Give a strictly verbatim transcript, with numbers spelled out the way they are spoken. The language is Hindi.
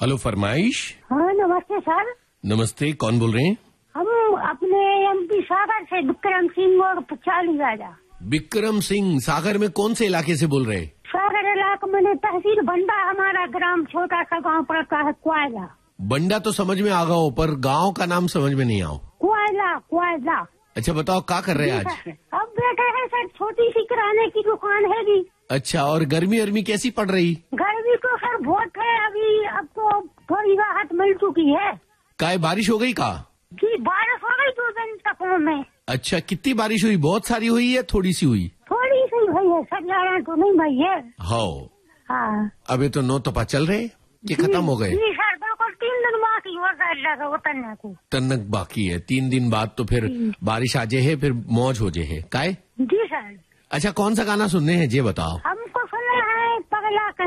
हेलो फरमाइश। हाँ नमस्ते सर। नमस्ते, कौन बोल रहे हैं? हम अपने एमपी सागर से विक्रम सिंह और चालू राजा। विक्रम सिंह, सागर में कौन से इलाके से बोल रहे हैं? सागर इलाके में तहसील बंडा, हमारा ग्राम छोटा सा गांव पड़ता है कोयला। बंडा तो समझ में आ गया, पर गांव का नाम समझ में नहीं आओ। कोयला कोयला। अच्छा बताओ, क्या कर रहे हैं आज? अब बैठे हैं सर, छोटी सी किराने की दुकान है जी। अच्छा, और गर्मी गर्मी कैसी पड़ रही? गर्मी तो सर बहुत है अभी, अब तो थोड़ी राहत मिल चुकी है। काय बारिश हो गई का? जी बारिश हो गई दो दिन तक में। अच्छा, कितनी बारिश हुई? बहुत सारी हुई है थोड़ी सी हुई? थोड़ी सी हुई है सर, ज्यादा तो नहीं भाई है। हाँ। हाँ अभी तो नौ तपा चल रहे कि खत्म हो गए? जी सर बिल्कुल, तीन दिन बाकी हो गए उतरने को। तन्नक बाकी है, तीन दिन बाद तो फिर बारिश आ जाए है, फिर मौज हो जाए है। काय? जी सर। अच्छा, कौन सा गाना सुनने हैं ये बताओ? हमको सुना है पगला।